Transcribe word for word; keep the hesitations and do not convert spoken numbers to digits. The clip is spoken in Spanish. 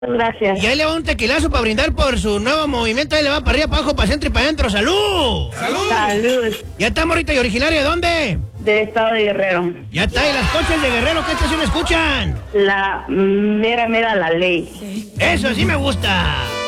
Gracias. Y ahí le va un tequilazo para brindar por su nuevo movimiento. Ahí le va para arriba, para abajo, para centro y para adentro. ¡Salud! ¡Salud! Salud. Ya está, morrita. ¿Y originaria de dónde? Del estado de Guerrero. Ya está. ¿Y las coches de Guerrero qué estación escuchan? La mera, mera la ley. Eso sí me gusta.